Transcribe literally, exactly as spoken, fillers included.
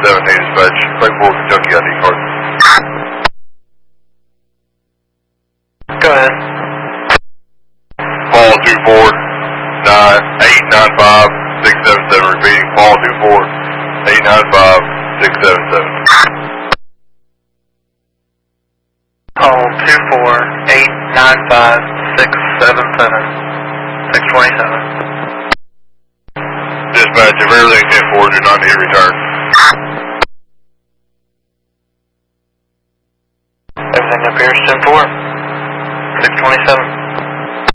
seventeen dispatch, Claypool, Kentucky I D card. Go ahead. Paul two four nine eight nine five six seven seven, repeating, Paul two four eight nine five six seven seven. Paul two four eight nine five six seven seven, six twenty-seven. Dispatch, if everything's ten four, do not need a return. Everything appears ten four, six twenty-seven.